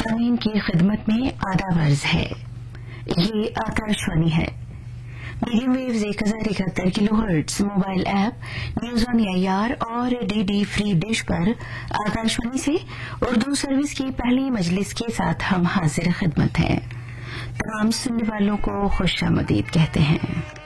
सामीन की खिदमत में आदाब अर्ज है। ये आकाशवाणी है। Medium waves 1071 kilohertz mobile app news on AIR और डीडी फ्री डिश पर आकाशवाणी से उर्दू सर्विस की पहली मजलिस के साथ हम हाजिर खिदमत हैं। तमाम सुनने वालों को खुशामदीद कहते हैं।